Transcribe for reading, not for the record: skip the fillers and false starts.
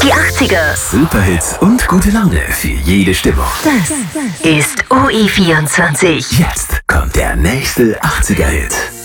Die 80er. Superhits und gute Laune für jede Stimmung. Das ist OE24. Jetzt kommt der nächste 80er-Hit.